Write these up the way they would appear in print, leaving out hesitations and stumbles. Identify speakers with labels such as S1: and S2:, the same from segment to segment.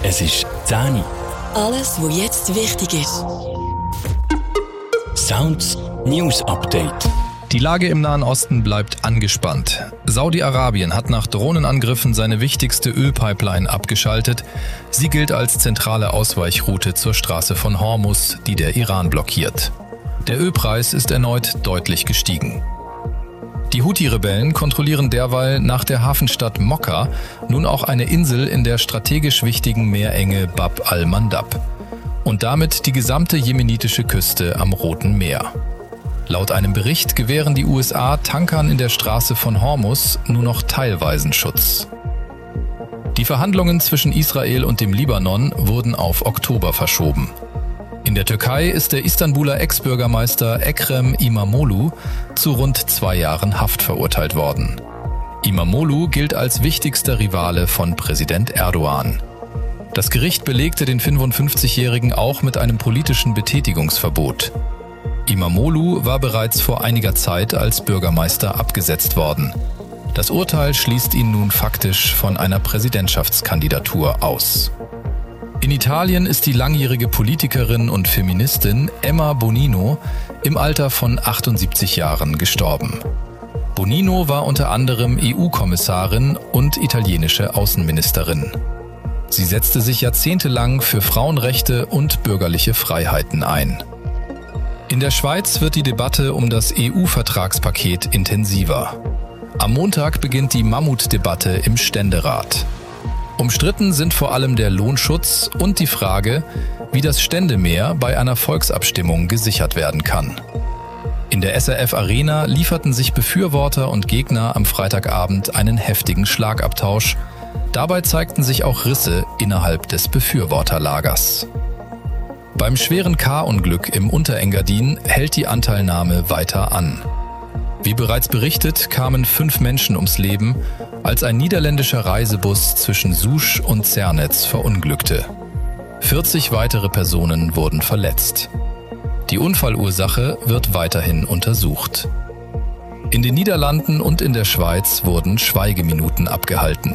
S1: Es ist 10 Uhr.
S2: Alles, was jetzt wichtig ist.
S1: Sounds News Update.
S3: Die Lage im Nahen Osten bleibt angespannt. Saudi-Arabien hat nach Drohnenangriffen seine wichtigste Ölpipeline abgeschaltet. Sie gilt als zentrale Ausweichroute zur Straße von Hormuz, die der Iran blockiert. Der Ölpreis ist erneut deutlich gestiegen. Die Houthi-Rebellen kontrollieren derweil nach der Hafenstadt Mokka nun auch eine Insel in der strategisch wichtigen Meerenge Bab al-Mandab und damit die gesamte jemenitische Küste am Roten Meer. Laut einem Bericht gewähren die USA Tankern in der Straße von Hormuz nur noch teilweisen Schutz. Die Verhandlungen zwischen Israel und dem Libanon wurden auf Oktober verschoben. In der Türkei ist der Istanbuler Ex-Bürgermeister Ekrem İmamoğlu zu rund 2 Jahren Haft verurteilt worden. İmamoğlu gilt als wichtigster Rivale von Präsident Erdogan. Das Gericht belegte den 55-Jährigen auch mit einem politischen Betätigungsverbot. İmamoğlu war bereits vor einiger Zeit als Bürgermeister abgesetzt worden. Das Urteil schließt ihn nun faktisch von einer Präsidentschaftskandidatur aus. In Italien ist die langjährige Politikerin und Feministin Emma Bonino im Alter von 78 Jahren gestorben. Bonino war unter anderem EU-Kommissarin und italienische Außenministerin. Sie setzte sich jahrzehntelang für Frauenrechte und bürgerliche Freiheiten ein. In der Schweiz wird die Debatte um das EU-Vertragspaket intensiver. Am Montag beginnt die Mammutdebatte im Ständerat. Umstritten sind vor allem der Lohnschutz und die Frage, wie das Ständemehr bei einer Volksabstimmung gesichert werden kann. In der SRF Arena lieferten sich Befürworter und Gegner am Freitagabend einen heftigen Schlagabtausch. Dabei zeigten sich auch Risse innerhalb des Befürworterlagers. Beim schweren K-Unglück im Unterengadin hält die Anteilnahme weiter an. Wie bereits berichtet, kamen 5 Menschen ums Leben, als ein niederländischer Reisebus zwischen Sousch und Zernez verunglückte. 40 weitere Personen wurden verletzt. Die Unfallursache wird weiterhin untersucht. In den Niederlanden und in der Schweiz wurden Schweigeminuten abgehalten.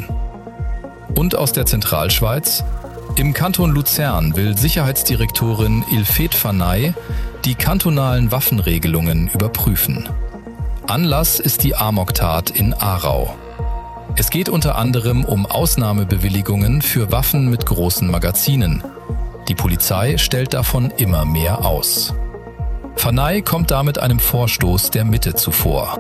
S3: Und aus der Zentralschweiz? Im Kanton Luzern will Sicherheitsdirektorin Ilfet Fanay die kantonalen Waffenregelungen überprüfen. Anlass ist die Amoktat in Aarau. Es geht unter anderem um Ausnahmebewilligungen für Waffen mit großen Magazinen. Die Polizei stellt davon immer mehr aus. Fanay kommt damit einem Vorstoß der Mitte zuvor.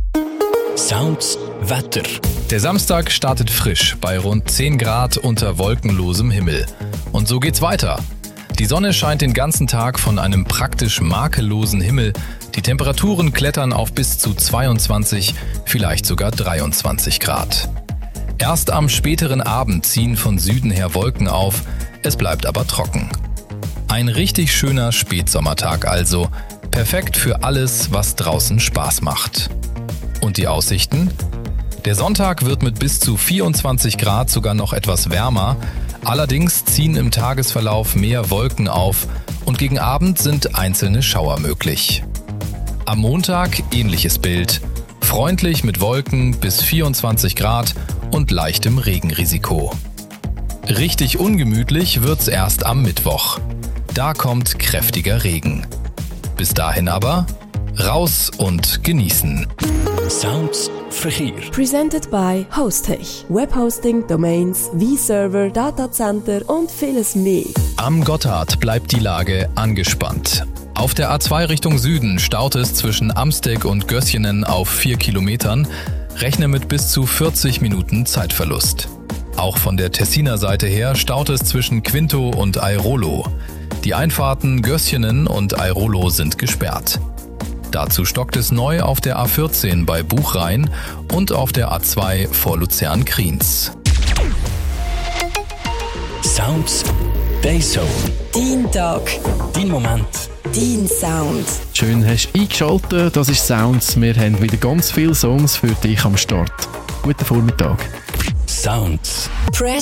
S1: Sounds Wetter.
S3: Der Samstag startet frisch bei rund 10 Grad unter wolkenlosem Himmel. Und so geht's weiter. Die Sonne scheint den ganzen Tag von einem praktisch makellosen Himmel. Die Temperaturen klettern auf bis zu 22, vielleicht sogar 23 Grad. Erst am späteren Abend ziehen von Süden her Wolken auf, es bleibt aber trocken. Ein richtig schöner Spätsommertag also, perfekt für alles, was draußen Spaß macht. Und die Aussichten? Der Sonntag wird mit bis zu 24 Grad sogar noch etwas wärmer, allerdings ziehen im Tagesverlauf mehr Wolken auf und gegen Abend sind einzelne Schauer möglich. Am Montag ähnliches Bild, freundlich mit Wolken bis 24 Grad und leichtem Regenrisiko. Richtig ungemütlich wird's erst am Mittwoch. Da kommt kräftiger Regen. Bis dahin aber raus und genießen.
S1: Sounds Verkehr.
S2: Presented by Hostech. Webhosting, Domains, V-Server, Datacenter und vieles mehr.
S3: Am Gotthard bleibt die Lage angespannt. Auf der A2 Richtung Süden staut es zwischen Amsteg und Gößjenen auf 4 Kilometern. Rechne mit bis zu 40 Minuten Zeitverlust. Auch von der Tessiner Seite her staut es zwischen Quinto und Airolo. Die Einfahrten Gößjenen und Airolo sind gesperrt. Dazu stockt es neu auf der A14 bei Buchrhein und auf der A2 vor Luzern-Kriens.
S1: Sounds Dayzone.
S2: Dein Tag.
S1: Dein Moment.
S2: Dein Sound.
S4: Schön hast du eingeschaltet, das ist Sounds. Wir haben wieder ganz viele Songs für dich am Start. Guten Vormittag.
S1: Sounds.
S2: Press